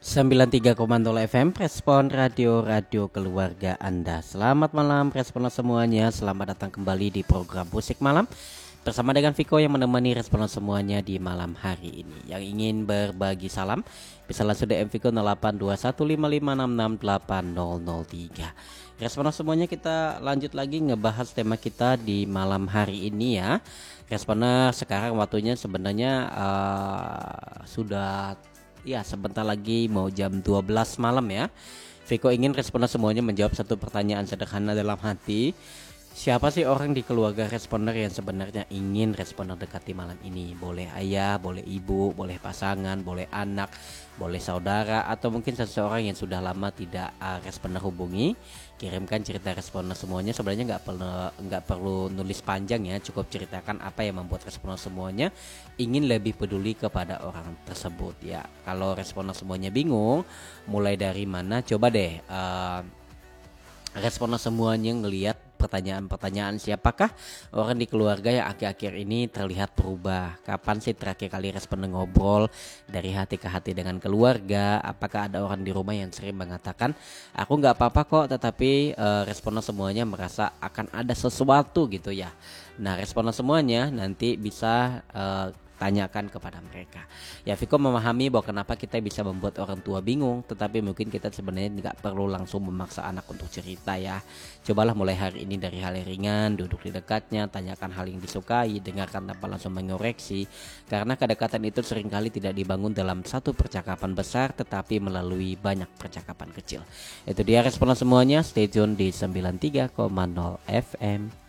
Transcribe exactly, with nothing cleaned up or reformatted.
sembilan puluh tiga koma nol F M Respon Radio Radio Keluarga Anda. Selamat malam Responan semuanya. Selamat datang kembali di program Musik Malam bersama dengan Viko yang menemani Responan semuanya di malam hari ini. Yang ingin berbagi salam bisa langsung D M Viko nol delapan dua satu lima lima enam enam delapan nol nol tiga. Responan semuanya, kita lanjut lagi ngebahas tema kita di malam hari ini ya. Responan sekarang waktunya sebenarnya uh, sudah ya sebentar lagi mau jam dua belas malam ya. Viko ingin responden semuanya menjawab satu pertanyaan sederhana dalam hati. Siapa sih orang di keluarga responder yang sebenarnya ingin responder dekati malam ini? Boleh ayah, boleh ibu, boleh pasangan, boleh anak, boleh saudara, atau mungkin seseorang yang sudah lama tidak uh, responder hubungi. Kirimkan cerita responder semuanya. Sebenarnya nggak perlu nggak perlu nulis panjang ya, cukup ceritakan apa yang membuat responder semuanya ingin lebih peduli kepada orang tersebut ya. Kalau responder semuanya bingung mulai dari mana, coba deh uh, responder semuanya ngelihat pertanyaan-pertanyaan, siapakah orang di keluarga yang akhir-akhir ini terlihat berubah? Kapan sih terakhir kali respon ngobrol dari hati ke hati dengan keluarga? Apakah ada orang di rumah yang sering mengatakan aku nggak apa-apa kok, tetapi uh, responden semuanya merasa akan ada sesuatu gitu ya. Nah, responden semuanya nanti bisa uh, tanyakan kepada mereka. Ya, Viko memahami bahwa kenapa kita bisa membuat orang tua bingung, tetapi mungkin kita sebenarnya nggak perlu langsung memaksa anak untuk cerita ya. Cobalah mulai hari ini dari hal yang ringan, duduk di dekatnya, tanyakan hal yang disukai, dengarkan tanpa langsung mengoreksi. Karena kedekatan itu seringkali tidak dibangun dalam satu percakapan besar, tetapi melalui banyak percakapan kecil. Itu dia responden semuanya, stay tune di sembilan puluh tiga koma nol F M.